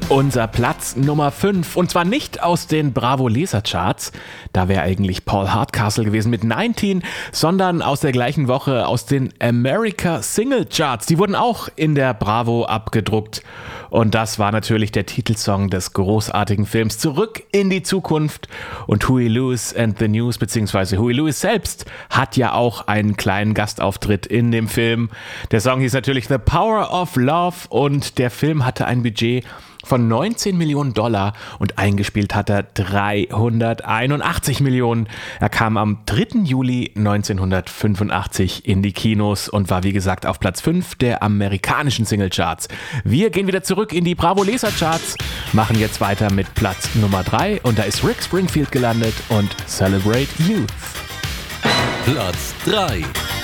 Unser Platz Nummer 5. Und zwar nicht aus den Bravo Lesercharts, da wäre eigentlich Paul Hardcastle gewesen mit 19, sondern aus der gleichen Woche aus den America Single Charts. Die wurden auch in der Bravo abgedruckt. Und das war natürlich der Titelsong des großartigen Films Zurück in die Zukunft. Und Huey Lewis and the News, beziehungsweise Huey Lewis selbst, hat ja auch einen kleinen Gastauftritt in dem Film. Der Song hieß natürlich The Power of Love und der Film hatte ein Budget von 19 Millionen Dollar und eingespielt hat er 381 Millionen. Er kam am 3. Juli 1985 in die Kinos und war wie gesagt auf Platz 5 der amerikanischen Singlecharts. Wir gehen wieder zurück in die Bravo Lesercharts, machen jetzt weiter mit Platz Nummer 3 und da ist Rick Springfield gelandet und Celebrate Youth. Platz 3.